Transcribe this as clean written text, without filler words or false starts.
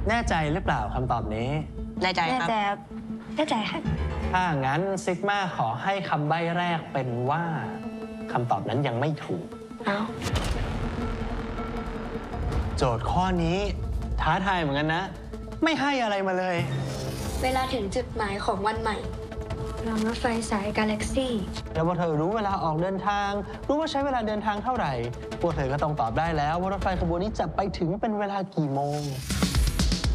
แน่ใจหรือเปล่าคำตอบนี้แน่ใจครับแน่ใจค่ะถ้างั้นซิกมาขอให้คำใบ้แรกเป็นว่าคำตอบนั้นยังไม่ถูกโจทย์ข้อนี้ท้าทายเหมือนกันนะไม่ให้อะไรมาเลยเวลาถึงจุดหมายของวันใหม่รางรถไฟสายกาแล็กซี่แล้วพวกเธอรู้เวลาออกเดินทางรู้ว่าใช้เวลาเดินทางเท่าไหร่พวกเธอก็ต้องตอบได้แล้วว่ารถไฟขบวนนี้จะไปถึงเป็นเวลากี่โมง